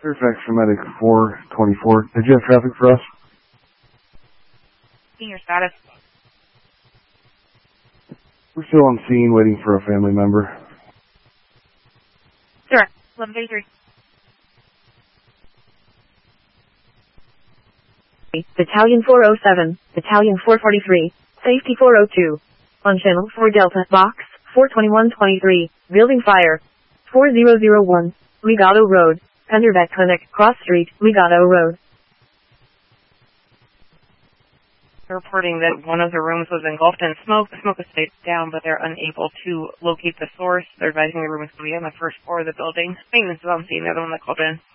Fairfax for Medic 424. Did you have traffic for us? Senior status. We're still on scene waiting for a family member. Sure. 1133. Battalion 407, Battalion 443, Safety 402. On Channel 4 Delta, Box 42123, Building Fire. 4001, Legato Road, Penderbeck Clinic, Cross Street, Legato Road. They're reporting that one of the rooms was engulfed in smoke. The smoke has stayed down, but they're unable to locate the source. They're advising the room is going to be on the first floor of the building. Maintenance is on scene. They're the one that called in.